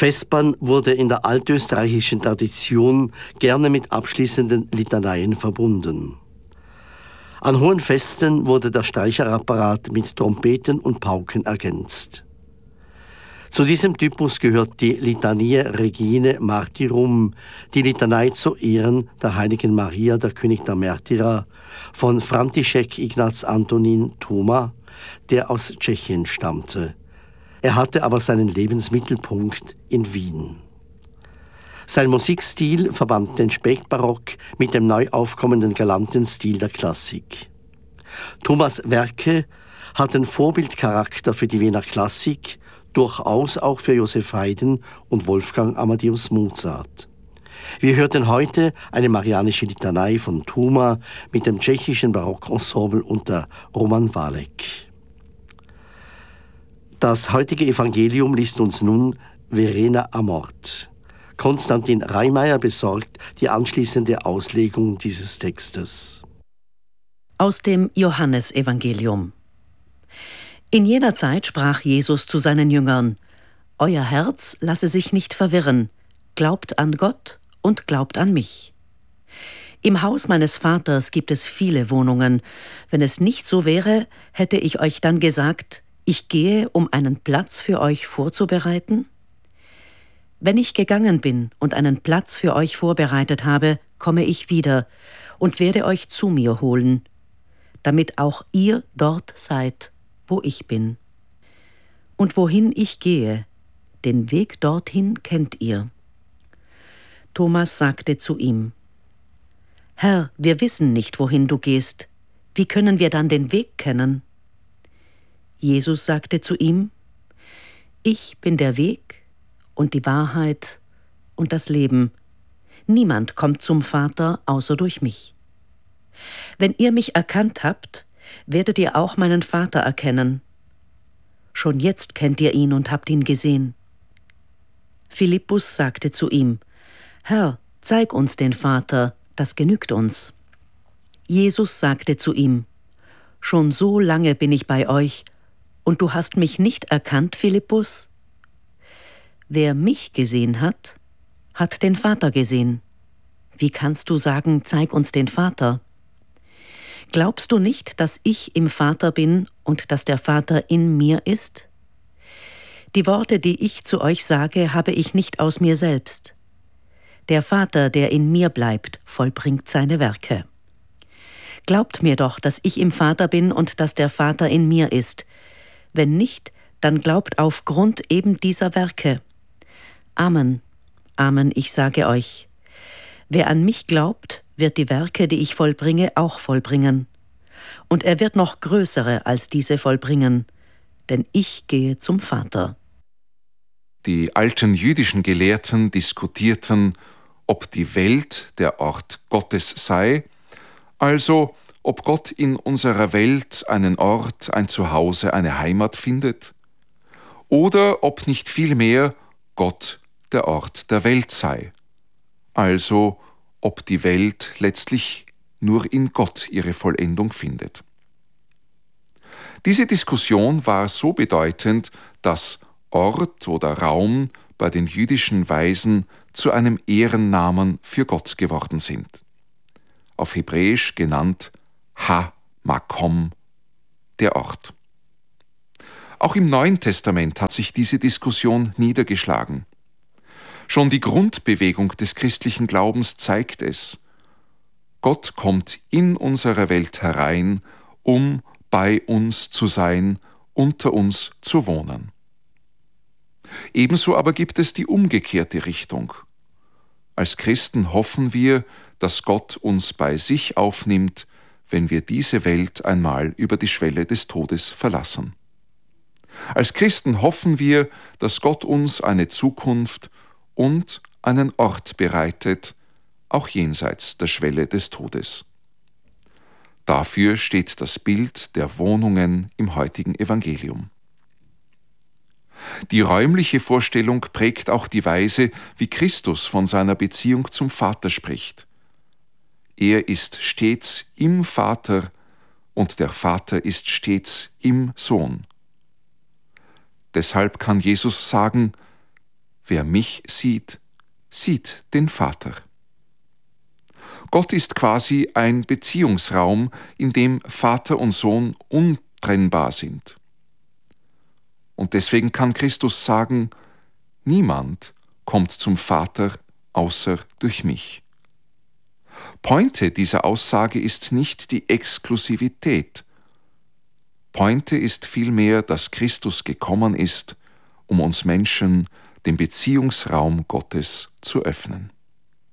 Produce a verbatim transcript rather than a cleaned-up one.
Vespern wurde in der altösterreichischen Tradition gerne mit abschließenden Litaneien verbunden. An hohen Festen wurde der Streicherapparat mit Trompeten und Pauken ergänzt. Zu diesem Typus gehört die Litanie Regine Martyrum, die Litanei zu Ehren der heiligen Maria, der König der Märtyrer, von František Ignaz Antonín Thoma, der aus Tschechien stammte. Er hatte aber seinen Lebensmittelpunkt in Wien. Sein Musikstil verband den Spätbarock mit dem neu aufkommenden galanten Stil der Klassik. Thomas' Werke hatten Vorbildcharakter für die Wiener Klassik, durchaus auch für Joseph Haydn und Wolfgang Amadeus Mozart. Wir hörten heute eine marianische Litanei von Thoma mit dem tschechischen Barockensemble unter Roman Valek. Das heutige Evangelium liest uns nun Verena Amort. Konstantin Reimeyer besorgt die anschließende Auslegung dieses Textes. Aus dem Johannesevangelium. In jener Zeit sprach Jesus zu seinen Jüngern: Euer Herz lasse sich nicht verwirren, glaubt an Gott und glaubt an mich. Im Haus meines Vaters gibt es viele Wohnungen. Wenn es nicht so wäre, hätte ich euch dann gesagt, ich gehe, um einen Platz für euch vorzubereiten? Wenn ich gegangen bin und einen Platz für euch vorbereitet habe, komme ich wieder und werde euch zu mir holen, damit auch ihr dort seid, wo ich bin. Und wohin ich gehe, den Weg dorthin kennt ihr. Thomas sagte zu ihm: Herr, wir wissen nicht, wohin du gehst. Wie können wir dann den Weg kennen? Jesus sagte zu ihm: Ich bin der Weg und die Wahrheit und das Leben. Niemand kommt zum Vater außer durch mich. Wenn ihr mich erkannt habt, werdet ihr auch meinen Vater erkennen. Schon jetzt kennt ihr ihn und habt ihn gesehen. Philippus sagte zu ihm: Herr, zeig uns den Vater, das genügt uns. Jesus sagte zu ihm: Schon so lange bin ich bei euch, und du hast mich nicht erkannt, Philippus? Wer mich gesehen hat, hat den Vater gesehen. Wie kannst du sagen, zeig uns den Vater? Glaubst du nicht, dass ich im Vater bin und dass der Vater in mir ist? Die Worte, die ich zu euch sage, habe ich nicht aus mir selbst. Der Vater, der in mir bleibt, vollbringt seine Werke. Glaubt mir doch, dass ich im Vater bin und dass der Vater in mir ist. Wenn nicht, dann glaubt aufgrund eben dieser Werke. Amen, Amen, ich sage euch. Wer an mich glaubt, wird die Werke, die ich vollbringe, auch vollbringen. Und er wird noch größere als diese vollbringen, denn ich gehe zum Vater. Die alten jüdischen Gelehrten diskutierten, ob die Welt der Ort Gottes sei, also ob Gott in unserer Welt einen Ort, ein Zuhause, eine Heimat findet, oder ob nicht vielmehr Gott der Ort der Welt sei, also ob die Welt letztlich nur in Gott ihre Vollendung findet. Diese Diskussion war so bedeutend, dass Ort oder Raum bei den jüdischen Weisen zu einem Ehrennamen für Gott geworden sind. Auf Hebräisch genannt Ha-Makom, der Ort. Auch im Neuen Testament hat sich diese Diskussion niedergeschlagen. Schon die Grundbewegung des christlichen Glaubens zeigt es. Gott kommt in unsere Welt herein, um bei uns zu sein, unter uns zu wohnen. Ebenso aber gibt es die umgekehrte Richtung. Als Christen hoffen wir, dass Gott uns bei sich aufnimmt, wenn wir diese Welt einmal über die Schwelle des Todes verlassen. Als Christen hoffen wir, dass Gott uns eine Zukunft und einen Ort bereitet, auch jenseits der Schwelle des Todes. Dafür steht das Bild der Wohnungen im heutigen Evangelium. Die räumliche Vorstellung prägt auch die Weise, wie Christus von seiner Beziehung zum Vater spricht. Er ist stets im Vater und der Vater ist stets im Sohn. Deshalb kann Jesus sagen: wer mich sieht, sieht den Vater. Gott ist quasi ein Beziehungsraum, in dem Vater und Sohn untrennbar sind. Und deswegen kann Christus sagen, niemand kommt zum Vater außer durch mich. Pointe dieser Aussage ist nicht die Exklusivität. Pointe ist vielmehr, dass Christus gekommen ist, um uns Menschen den Beziehungsraum Gottes zu öffnen.